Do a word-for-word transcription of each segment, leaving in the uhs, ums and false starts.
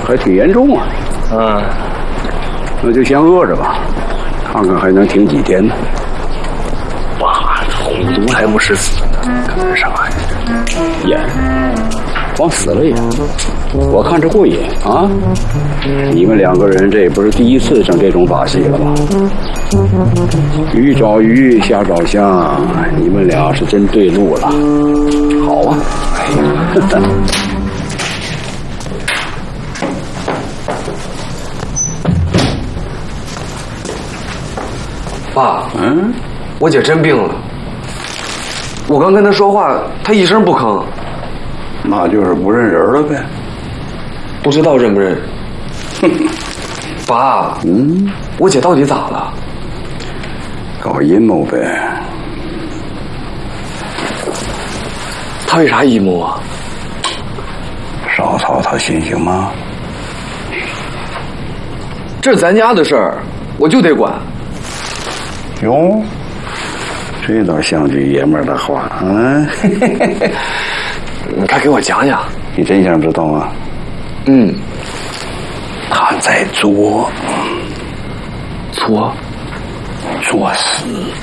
还挺严重啊。 嗯， 那就先饿着吧，看看还能挺几天呢。 爸，虎毒还不是死呢，干啥呀？ 演，往死了演，我看着过瘾啊！你们两个人这也不是第一次整这种把戏了吧？鱼找鱼，虾找虾，你们俩是真对路了。好啊！哎呀， 爸， 嗯， 我姐真病了。我刚跟她说话，她一声不吭。 那就是不认人了呗。 不知道认不认？爸， 嗯， 我姐到底咋了？ 搞阴谋呗。 她为啥阴谋啊？ 少操他心行吗？ 这是咱家的事儿，我就得管。 哟，这倒像句爷们儿的话，嗯。 你快给我讲讲。 你真想知道吗？ 嗯， 他在作作作死。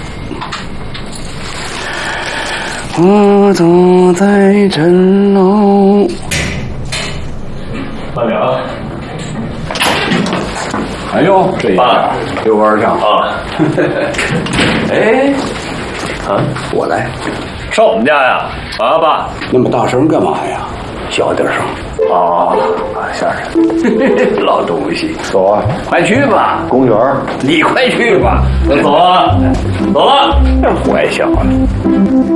我走在城楼。 慢点啊！ 哎呦，这一下遛弯上啊！ 哎， 啊， 我来。 上我们家呀？啊，爸， 那么大声干嘛呀？小点声。 啊，下去。 老东西，走啊，快去吧，公园。你快去吧， 那走啊，走了。 坏小子。